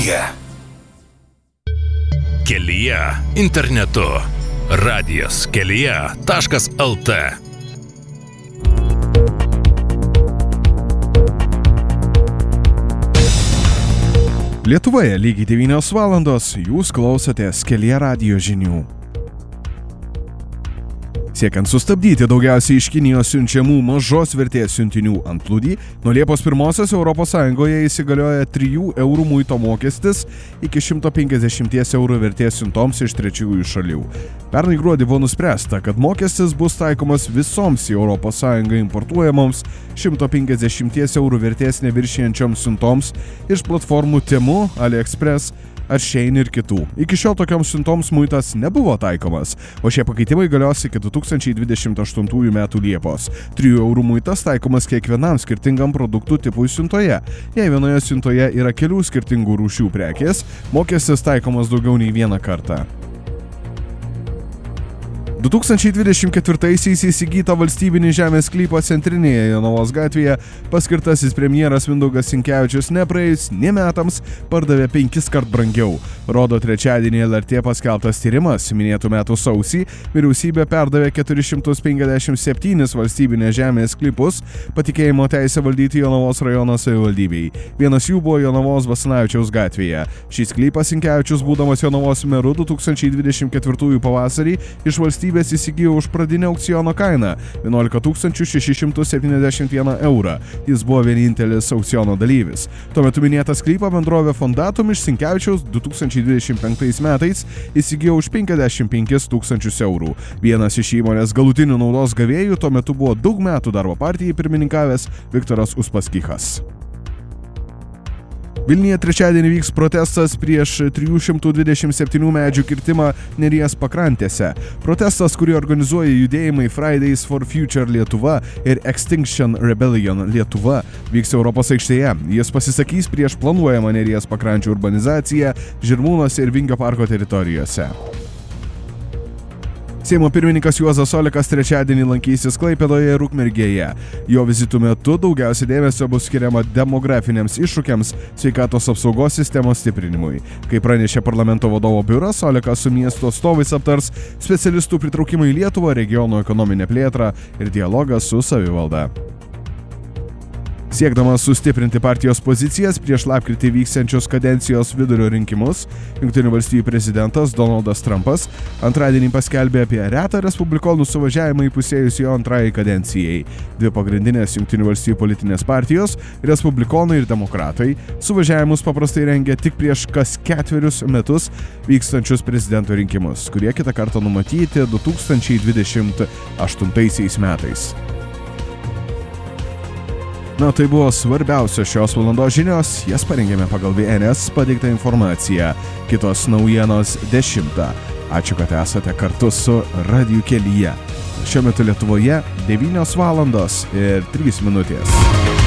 Kelyje. Kelyje internetu. Radijas kelyje.lt. Lietuvoje lygiai 9 valandos, jūs klausotės Kelyje radijo žinių. Siekiant sustabdyti daugiausiai iš Kinijos siunčiamų mažos vertės siuntinių antplūdį, nuo Liepos 1 ES įsigalioja 3 eurų muito mokestis iki 150 eurų vertės siuntoms iš trečiųjų šalių. Pernai gruodį buvo nuspręsta, kad mokestis bus taikomas visoms į ES importuojamoms 150 eurų vertės neviršijančioms siuntoms iš platformų Temu, AliExpress ar Shein ir kitų. Iki šiol tokioms siuntoms muitas nebuvo taikomas, o šie pakeitimai galios iki 2028 metų Liepos. 3 eurų muitas taikomas kiekvienam skirtingam produktų tipui siuntoje. Jei vienoje siuntoje yra kelių skirtingų rūšių prekės, mokestis taikomas daugiau nei vieną kartą. 2024-aisiais įsigytą valstybinį žemės sklypą centrinėje Jonavos gatvėje paskirtasis premjeras Mindaugas Sinkevičius nepraėjus nė metams pardavė 5 kart brangiau. Rodo trečiadienį LRT paskelbtas tyrimas. Minėtų metų sausį vyriausybė perdavė 457 valstybinės žemės sklypus patikėjimo teisę valdyti Jonavos rajono savivaldybei. Vienas jų buvo Jonavos Basanavičiaus gatvėje. Šį sklypą Sinkevičius, būdamas Jonavos meru 2024 pavasarį, iš valstybės įsigijo už pradinę aukciono kainą 11 671 eurą. Jis buvo vienintelis aukciono dalyvis. Tuo metu minėtą sklypą bendrovė Fondatum iš Sinkevičiaus 2025 metais įsigijo už 55 000 eurų. Vienas iš įmonės galutinių naudos gavėjų tuo metu buvo daug metų darbo partijai pirmininkavęs Viktoras Uspaskichas. Vilniuje trečiadienį vyks protestas prieš 327 medžių kirtimą Neries pakrantėse. Protestas, kurį organizuoja judėjimai Fridays for Future Lietuva ir Extinction Rebellion Lietuva, vyks Europos aikštėje. Jis pasisakys prieš planuojamą Neries pakrančių urbanizaciją Žirmūnuose ir Vingio parko teritorijose. Seimo pirmininkas Juozas Olekas trečiadienį lankysis Klaipėdoje ir Ukmergėje. Jo vizitų metu daugiausiai dėmesio bus skiriama demografiniams iššūkiams, sveikatos apsaugos sistemos stiprinimui. Kaip pranešė parlamento vadovo biuras, Olekas su miesto atstovais aptars specialistų pritraukimą į Lietuvą, regiono ekonominę plėtrą ir dialogą su savivalda. Siekdamas sustiprinti partijos pozicijas prieš lapkritį vyksiančios kadencijos vidurio rinkimus, Jungtinių valstijų prezidentas Donaldas Trumpas antradienį paskelbė apie retą respublikonų suvažiavimą įpusėjus jo antrajai kadencijai. Dvi pagrindinės Jungtinių valstijų politinės partijos, respublikonai ir demokratai, suvažiavimus paprastai rengia tik prieš kas 4 metus vykstančius prezidento rinkimus, kurie kitą kartą numatyti 2028 metais. Na, tai buvo svarbiausios šios valandos žinios, jas parengėme pagal VNS pateiktą informaciją. Kitos naujienos 10. Ačiū, kad esate kartu su Radiju Kelyje. Šiuo metu Lietuvoje 9 valandos ir 3 minutės.